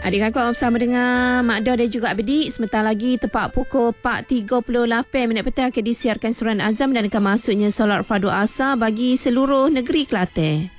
Adik kakak bersama dengan Mak Dor dan juga Abdi. Sebentar lagi tepat pukul 4.38 minit petang akan disiarkan surat azam dan akan masuknya solat fardu asar bagi seluruh negeri Kelantan.